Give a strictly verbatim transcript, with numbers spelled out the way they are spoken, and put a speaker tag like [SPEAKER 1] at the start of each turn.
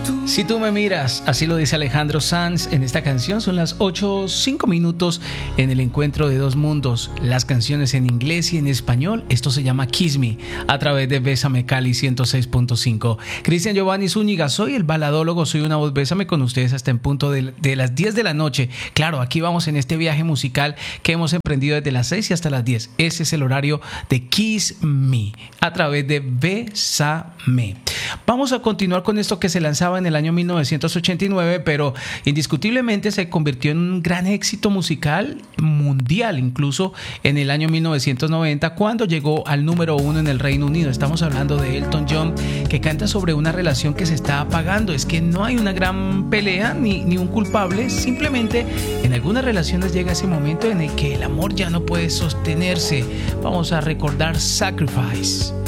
[SPEAKER 1] Si tú me miras, así lo dice Alejandro Sanz en esta canción. Son las ocho cinco minutos en el encuentro de dos mundos. Las canciones en inglés y en español. Esto se llama Kiss Me a través de Bésame Cali ciento seis punto cinco. Cristian Giovanni Zúñiga, soy el baladólogo, soy una voz. Bésame con ustedes hasta en punto de, de las diez de la noche. Claro, aquí vamos en este viaje musical que hemos emprendido desde las seis y hasta las diez. Ese es el horario de Kiss Me a través de Bésame. Vamos a continuar con esto que se lanzaba en el año mil novecientos ochenta y nueve, pero indiscutiblemente se convirtió en un gran éxito musical mundial, incluso en el año mil novecientos noventa, cuando llegó al número uno en el Reino Unido. Estamos hablando de Elton John, que canta sobre una relación que se está apagando. Es que no hay una gran pelea ni, ni un culpable, simplemente en algunas relaciones llega ese momento en el que el amor ya no puede sostenerse. Vamos a recordar Sacrifice.